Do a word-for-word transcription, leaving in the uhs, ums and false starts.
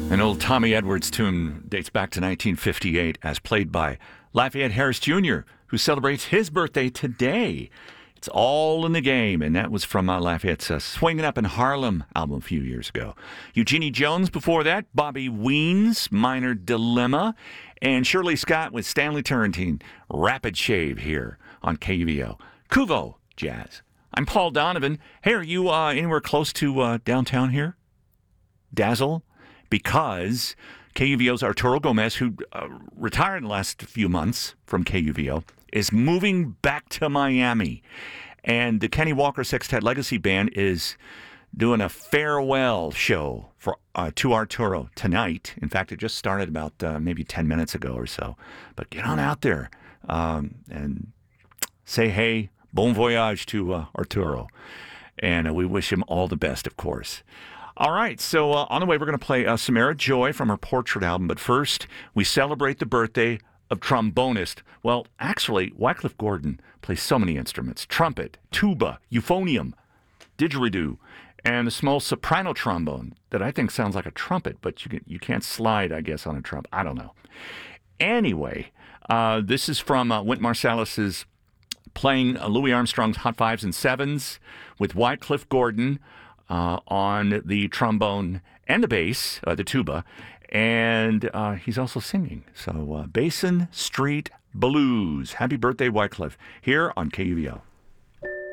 An old Tommy Edwards tune dates back to nineteen fifty-eight as played by Lafayette Harris Junior, who celebrates his birthday today. It's All in the Game, and that was from uh, Lafayette's uh, Swinging Up in Harlem album a few years ago. Eugenie Jones before that, Bobby Ween's Minor Dilemma, and Shirley Scott with Stanley Turrentine, Rapid Shave here on K U V O. Kuvo Jazz. I'm Paul Donovan. Hey, are you uh, anywhere close to uh, downtown here? Dazzle? Because K U V O's Arturo Gomez, who uh, retired in the last few months from K U V O, is moving back to Miami. And the Kenny Walker Sextet Legacy Band is doing a farewell show for uh, to Arturo tonight. In fact, it just started about uh, maybe ten minutes ago or so. But get on out there um, and say hey, bon voyage to uh, Arturo. And uh, we wish him all the best, of course. All right, so uh, on the way, we're going to play uh, Samara Joy from her Portrait album. But first, we celebrate the birthday of trombonist. Well, actually, Wycliffe Gordon plays so many instruments. Trumpet, tuba, euphonium, didgeridoo, and a small soprano trombone that I think sounds like a trumpet, but you, can, you can't slide, I guess, on a trumpet. I don't know. Anyway, uh, this is from uh, Wynton Marsalis's playing uh, Louis Armstrong's Hot Fives and Sevens with Wycliffe Gordon Uh, on the trombone and the bass, uh, the tuba, and uh, he's also singing. So, uh, Basin Street Blues. Happy birthday, Wycliffe, here on K U V O.